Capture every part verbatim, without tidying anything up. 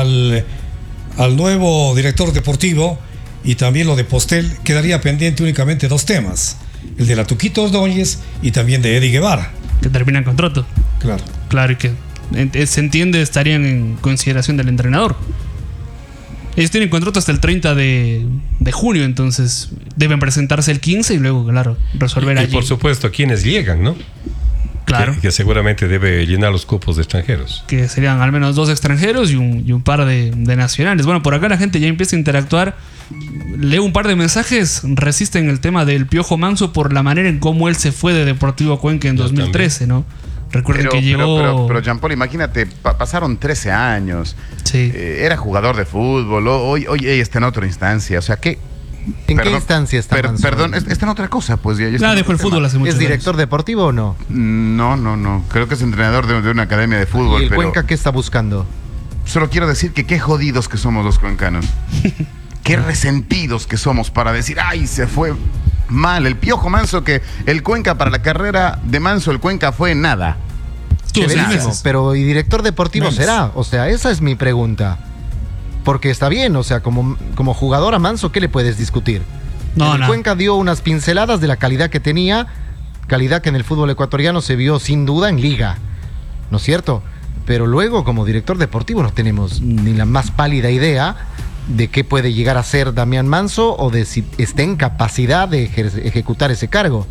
al, al nuevo director deportivo y también lo de Postel, quedaría pendiente únicamente dos temas: el de la Tuquito Ordóñez y también de Eddie Guevara, que terminan contrato. Claro. Claro, y que se entiende estarían en consideración del entrenador. Ellos tienen contrato hasta el treinta de, de junio, entonces deben presentarse el quince y luego, claro, resolver y, allí. Y por supuesto, quienes llegan, ¿no? Claro. Que, que seguramente debe llenar los cupos de extranjeros. Que serían al menos dos extranjeros y un, y un par de, de nacionales. Bueno, por acá la gente ya empieza a interactuar. Leo un par de mensajes. Resisten el tema del Piojo Manso por la manera en cómo él se fue de Deportivo Cuenca en Yo dos mil trece, también. ¿no? Recuerden pero, que llegó... Pero, pero, pero Jean-Paul, imagínate, pa- pasaron trece años. Sí. Eh, era jugador de fútbol. Hoy, hoy está en otra instancia. O sea, ¿qué? ¿En perdón, qué instancia está per, Manso? Perdón, está en otra cosa, pues ya. ya Nada, dejó el tema. fútbol hace muchos ¿Es años. director deportivo o no? No, no, no. Creo que es entrenador de, de una academia de fútbol. ¿Y el pero Cuenca qué está buscando? Solo quiero decir que qué jodidos que somos los cuencanos. Qué resentidos que somos para decir, ay, se fue mal. El Piojo Manso, que el Cuenca para la carrera de Manso, el Cuenca fue nada. Estuvo seis Chéverísimo, meses. pero ¿y director deportivo Meses. será? O sea, esa es mi pregunta. Porque está bien, o sea, como, como jugador a Manso, ¿qué le puedes discutir? No, el no. Cuenca dio unas pinceladas de la calidad que tenía, calidad que en el fútbol ecuatoriano se vio sin duda en liga, ¿no es cierto? Pero luego, como director deportivo, no tenemos ni la más pálida idea de qué puede llegar a ser Damián Manso o de si está en capacidad de ejer- ejecutar ese cargo.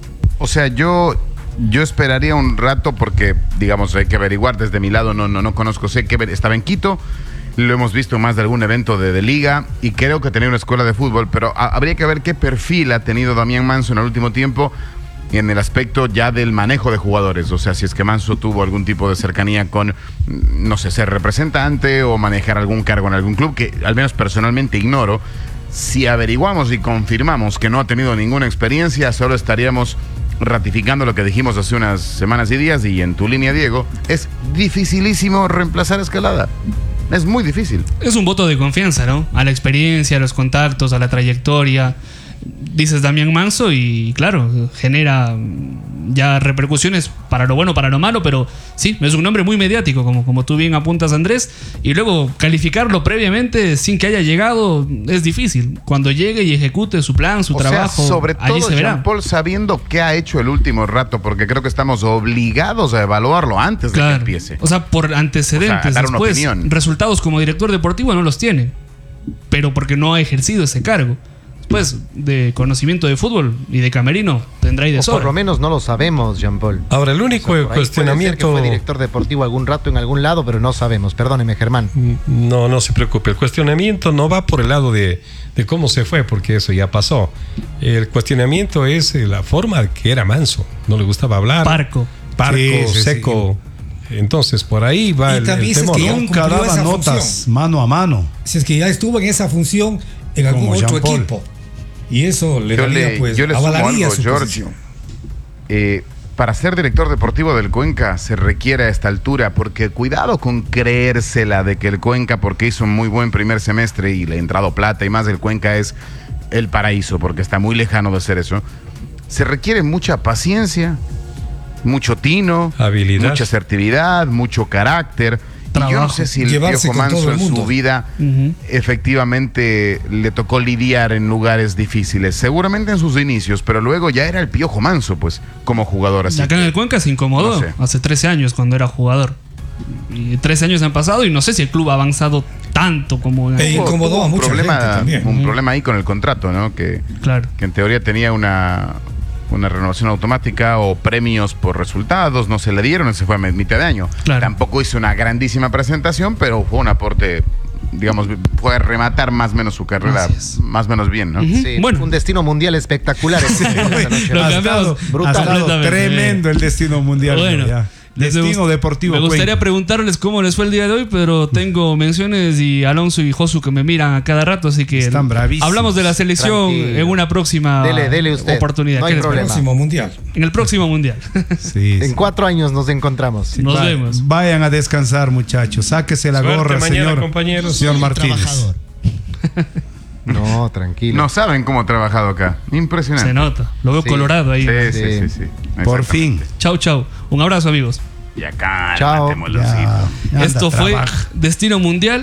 O sea, yo, yo esperaría un rato porque, digamos, hay que averiguar. Desde mi lado no, no, no conozco. Sé que estaba en Quito, lo hemos visto en más de algún evento de, de liga y creo que tenía una escuela de fútbol, pero a, habría que ver qué perfil ha tenido Damián Manso en el último tiempo en el aspecto ya del manejo de jugadores. O sea, si es que Manso tuvo algún tipo de cercanía con, no sé, ser representante o manejar algún cargo en algún club, que al menos personalmente ignoro. Si averiguamos y confirmamos que no ha tenido ninguna experiencia, solo estaríamos ratificando lo que dijimos hace unas semanas y días. Y en tu línea, Diego, es dificilísimo reemplazar a Escalada. Es muy difícil. Es un voto de confianza, ¿no? A la experiencia, a los contactos, a la trayectoria. Dices Damián Manso y claro, genera ya repercusiones para lo bueno, para lo malo, pero sí, es un nombre muy mediático, como, como tú bien apuntas, Andrés, y luego calificarlo previamente sin que haya llegado es difícil. Cuando llegue y ejecute su plan, su o trabajo, sea, sobre allí todo se verá. Jean-Paul sabiendo qué ha hecho el último rato, porque creo que estamos obligados a evaluarlo antes Claro. de que empiece. O sea, por antecedentes, O sea, dar una después, opinión. resultados como director deportivo no los tiene, pero porque no ha ejercido ese cargo. Después, de conocimiento de fútbol y de camerino, tendrá y de O sobra. por lo menos no lo sabemos, Jean-Paul. Ahora, el único O sea, por ahí cuestionamiento... puede ser que fue director deportivo algún rato en algún lado, pero no sabemos. Perdóneme, Germán. No, no se preocupe. El cuestionamiento no va por el lado de, de cómo se fue, porque eso ya pasó. El cuestionamiento es eh, la forma que era Manso. No le gustaba hablar. Parco. Parco, Sí, sí, seco. Entonces, por ahí va Y el, también el dices temor, que ¿no? Nunca cumplió daba esa notas función. mano a mano. Si es que ya estuvo en esa función en algún Como otro Jean-Paul. equipo. Y eso le Yo daría, le, pues, yo le sumo avalaría algo, su George. posición. Eh, para ser director deportivo del Cuenca se requiere a esta altura, porque cuidado con creérsela de que el Cuenca, porque hizo un muy buen primer semestre y le ha entrado plata y más, el Cuenca es el paraíso, porque está muy lejano de ser eso. Se requiere mucha paciencia, mucho tino, Habilidad. mucha asertividad, mucho carácter. Y yo no Trabajo. sé si el Llevarse Piojo con todo Manso el en mundo. su vida Ujú. efectivamente le tocó lidiar en lugares difíciles, seguramente en sus inicios, pero luego ya era el Piojo Manso, pues, como jugador así. Acá en el Cuenca se incomodó no sé. hace trece años cuando era jugador. Y trece años han pasado y no sé si el club ha avanzado tanto como... en E el- Tuvo- incomodó tuvo a un mucha problema, gente también. un Ujú. problema ahí con el contrato, ¿no? Que, Claro. que en teoría tenía una, una renovación automática o premios por resultados, no se le dieron, se fue a mitad de año. Claro. Tampoco hizo una grandísima presentación, pero fue un aporte, digamos, fue a rematar más o menos su carrera, Así es. más o menos bien, ¿no? Ujú. Sí, Bueno. un destino mundial espectacular. esta noche. Lo Ha cambiamos. estado, Brutal. ha estado Completamente. tremendo el destino mundial. Bueno, ya. les Destino gust- deportivo. Me gustaría Cuenca. preguntarles cómo les fue el día de hoy, pero tengo menciones y Alonso y Josu que me miran a cada rato, así que Están bravísimos. hablamos de la selección Tranquilo. en una próxima Dele, dele usted. oportunidad. No ¿Qué hay les El problema. parece? próximo mundial. En el próximo mundial. Sí, En sí. cuatro años nos encontramos. Nos Va- vemos. Vayan a descansar, muchachos. Sáquese la Suerte gorra, mañana, señor, compañeros. señor Martínez. No, tranquilo. No saben cómo ha trabajado acá. Impresionante. Se nota. Lo veo Sí. colorado ahí. Sí, sí, Sí. sí, sí. Por Exactamente. fin. Chau, chau. Un abrazo, amigos. Y acá, Chao. matémoslo, sí. Ya, anda, Esto fue trabaja. Destino Mundial.